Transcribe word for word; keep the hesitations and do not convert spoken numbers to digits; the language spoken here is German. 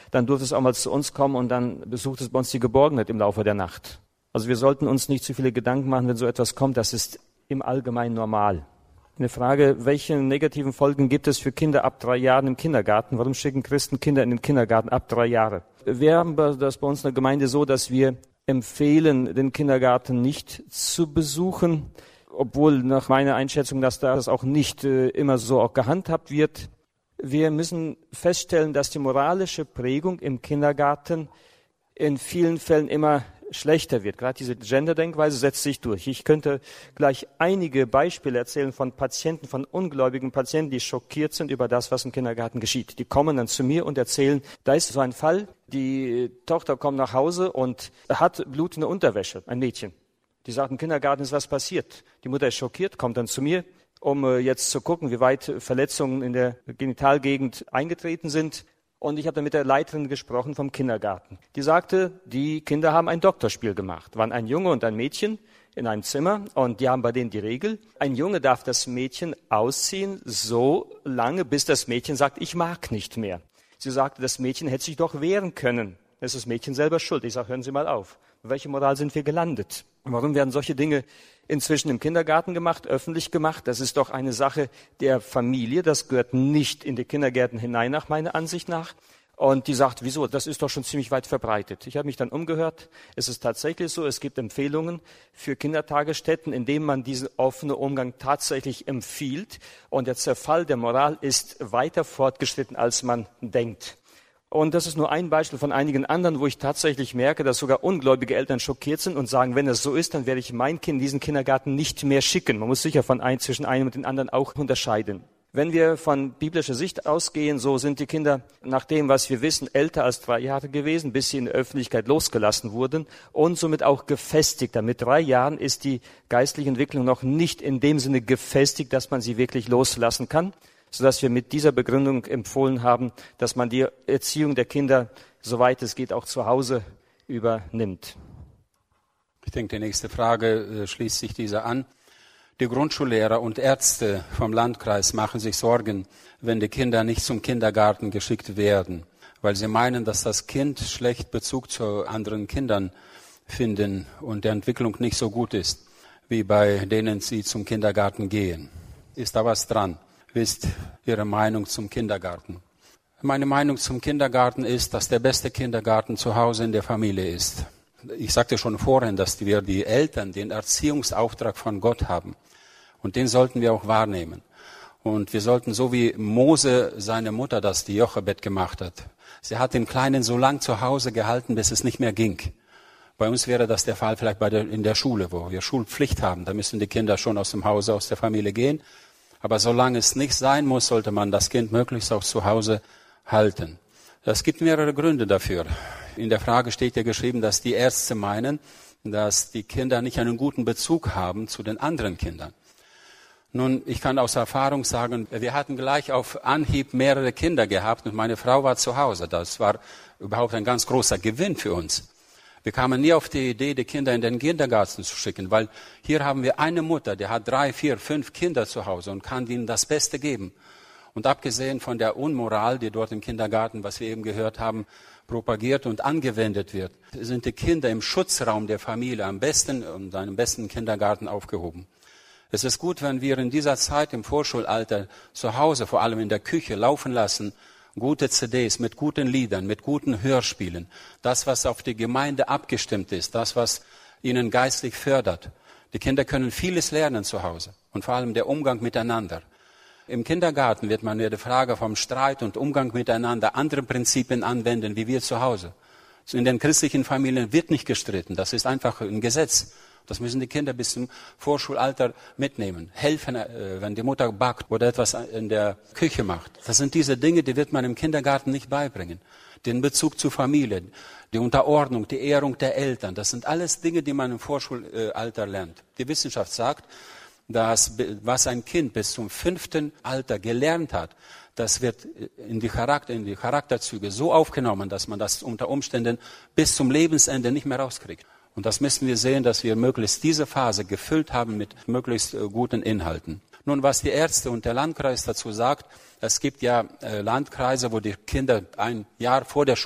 dann durfte es auch mal zu uns kommen und dann besucht es bei uns die Geborgenheit im Laufe der Nacht. Also wir sollten uns nicht zu viele Gedanken machen, wenn so etwas kommt. Das ist im Allgemeinen normal. Eine Frage, welche negativen Folgen gibt es für Kinder ab drei Jahren im Kindergarten? Warum schicken Christen Kinder in den Kindergarten ab drei Jahre? Wir haben das bei uns in der Gemeinde so, dass wir empfehlen, den Kindergarten nicht zu besuchen, obwohl nach meiner Einschätzung, dass das auch nicht äh, immer so auch gehandhabt wird. Wir müssen feststellen, dass die moralische Prägung im Kindergarten in vielen Fällen immer schlechter wird. Gerade diese Gender-Denkweise setzt sich durch. Ich könnte gleich einige Beispiele erzählen von Patienten, von ungläubigen Patienten, die schockiert sind über das, was im Kindergarten geschieht. Die kommen dann zu mir und erzählen, da ist so ein Fall, die Tochter kommt nach Hause und hat blutende Unterwäsche, ein Mädchen. Die sagt, im Kindergarten ist was passiert. Die Mutter ist schockiert, kommt dann zu mir, um jetzt zu gucken, wie weit Verletzungen in der Genitalgegend eingetreten sind. Und ich habe dann mit der Leiterin gesprochen vom Kindergarten. Die sagte, die Kinder haben ein Doktorspiel gemacht. Waren ein Junge und ein Mädchen in einem Zimmer und die haben bei denen die Regel, ein Junge darf das Mädchen ausziehen so lange, bis das Mädchen sagt, ich mag nicht mehr. Sie sagte, das Mädchen hätte sich doch wehren können. Das ist das Mädchen selber schuld. Ich sage, hören Sie mal auf. Welche Moral sind wir gelandet? Warum werden solche Dinge inzwischen im Kindergarten gemacht, öffentlich gemacht? Das ist doch eine Sache der Familie. Das gehört nicht in die Kindergärten hinein, nach meiner Ansicht nach. Und die sagt, wieso? Das ist doch schon ziemlich weit verbreitet. Ich habe mich dann umgehört. Es ist tatsächlich so, es gibt Empfehlungen für Kindertagesstätten, in denen man diesen offenen Umgang tatsächlich empfiehlt. Und der Zerfall der Moral ist weiter fortgeschritten, als man denkt. Und das ist nur ein Beispiel von einigen anderen, wo ich tatsächlich merke, dass sogar ungläubige Eltern schockiert sind und sagen, wenn es so ist, dann werde ich mein Kind in diesen Kindergarten nicht mehr schicken. Man muss sicher von ein, zwischen einem und den anderen auch unterscheiden. Wenn wir von biblischer Sicht ausgehen, so sind die Kinder nach dem, was wir wissen, älter als drei Jahre gewesen, bis sie in der Öffentlichkeit losgelassen wurden und somit auch gefestigter. Mit drei Jahren ist die geistliche Entwicklung noch nicht in dem Sinne gefestigt, dass man sie wirklich loslassen kann, sodass wir mit dieser Begründung empfohlen haben, dass man die Erziehung der Kinder, soweit es geht, auch zu Hause übernimmt. Ich denke, die nächste Frage äh, schließt sich dieser an. Die Grundschullehrer und Ärzte vom Landkreis machen sich Sorgen, wenn die Kinder nicht zum Kindergarten geschickt werden, weil sie meinen, dass das Kind schlecht Bezug zu anderen Kindern finden und der Entwicklung nicht so gut ist, wie bei denen sie zum Kindergarten gehen. Ist da was dran? Wie ist Ihre Meinung zum Kindergarten? Meine Meinung zum Kindergarten ist, dass der beste Kindergarten zu Hause in der Familie ist. Ich sagte schon vorhin, dass wir die Eltern den Erziehungsauftrag von Gott haben. Und den sollten wir auch wahrnehmen. Und wir sollten, so wie Mose seine Mutter das die Jochebed gemacht hat. Sie hat den Kleinen so lang zu Hause gehalten, bis es nicht mehr ging. Bei uns wäre das der Fall vielleicht bei der, in der Schule, wo wir Schulpflicht haben. Da müssen die Kinder schon aus dem Hause, aus der Familie gehen. Aber solange es nicht sein muss, sollte man das Kind möglichst auch zu Hause halten. Es gibt mehrere Gründe dafür. In der Frage steht ja geschrieben, dass die Ärzte meinen, dass die Kinder nicht einen guten Bezug haben zu den anderen Kindern. Nun, ich kann aus Erfahrung sagen, wir hatten gleich auf Anhieb mehrere Kinder gehabt und meine Frau war zu Hause. Das war überhaupt ein ganz großer Gewinn für uns. Wir kamen nie auf die Idee, die Kinder in den Kindergarten zu schicken, weil hier haben wir eine Mutter, die hat drei, vier, fünf Kinder zu Hause und kann ihnen das Beste geben. Und abgesehen von der Unmoral, die dort im Kindergarten, was wir eben gehört haben, propagiert und angewendet wird, sind die Kinder im Schutzraum der Familie am besten und einem besten Kindergarten aufgehoben. Es ist gut, wenn wir in dieser Zeit im Vorschulalter zu Hause, vor allem in der Küche, laufen lassen, gute C Ds mit guten Liedern, mit guten Hörspielen, das, was auf die Gemeinde abgestimmt ist, das, was ihnen geistlich fördert. Die Kinder können vieles lernen zu Hause und vor allem der Umgang miteinander. Im Kindergarten wird man ja die Frage vom Streit und Umgang miteinander andere Prinzipien anwenden, wie wir zu Hause. In den christlichen Familien wird nicht gestritten, das ist einfach ein Gesetz. Das müssen die Kinder bis zum Vorschulalter mitnehmen. Helfen, wenn die Mutter backt oder etwas in der Küche macht. Das sind diese Dinge, die wird man im Kindergarten nicht beibringen. Den Bezug zur Familie, die Unterordnung, die Ehrung der Eltern. Das sind alles Dinge, die man im Vorschulalter lernt. Die Wissenschaft sagt, dass was ein Kind bis zum fünften Alter gelernt hat, das wird in die, Charakter, in die Charakterzüge so aufgenommen, dass man das unter Umständen bis zum Lebensende nicht mehr rauskriegt. Und das müssen wir sehen, dass wir möglichst diese Phase gefüllt haben mit möglichst äh, guten Inhalten. Nun, was die Ärzte und der Landkreis dazu sagt, es gibt ja äh, Landkreise, wo die Kinder ein Jahr vor der Schule